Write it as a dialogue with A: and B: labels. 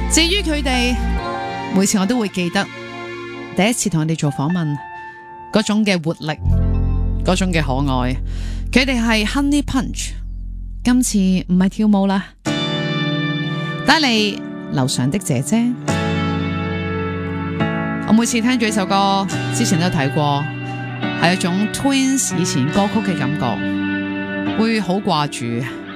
A: 至於佢哋，每次我都會記得第一次同佢哋做訪問嗰種嘅活力，嗰種嘅可愛。佢哋係 Honey Punch， 今次唔係跳舞啦，帶嚟樓上的姐姐。我每次聽住呢首歌，之前都睇過，係一種 Twins 以前歌曲嘅感覺，會好掛住。